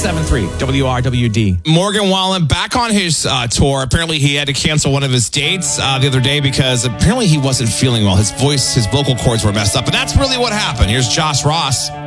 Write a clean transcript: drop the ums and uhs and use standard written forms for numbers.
97.3 WRWD. Morgan Wallen back on his tour. Apparently, he had to cancel one of his dates the other day because apparently he wasn't feeling well. His voice, his vocal cords were messed up. And that's really what happened. Here's Josh Ross.